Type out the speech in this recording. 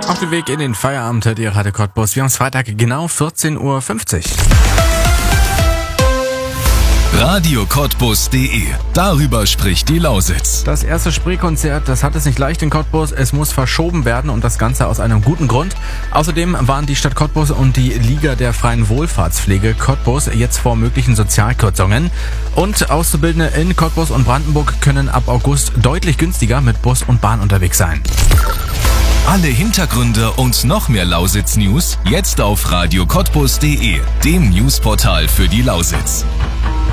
Auf dem Weg in den Feierabend hört ihr Radio Cottbus. Wir haben Freitag genau 14.50 Uhr. RadioCottbus.de. Darüber spricht die Lausitz. Das erste Spreekonzert, das hat es nicht leicht in Cottbus. Es muss verschoben werden und das Ganze aus einem guten Grund. Außerdem waren die Stadt Cottbus und die Liga der freien Wohlfahrtspflege Cottbus jetzt vor möglichen Sozialkürzungen. Und Auszubildende in Cottbus und Brandenburg können ab August deutlich günstiger mit Bus und Bahn unterwegs sein. Alle Hintergründe und noch mehr Lausitz-News jetzt auf RadioCottbus.de, dem Newsportal für die Lausitz.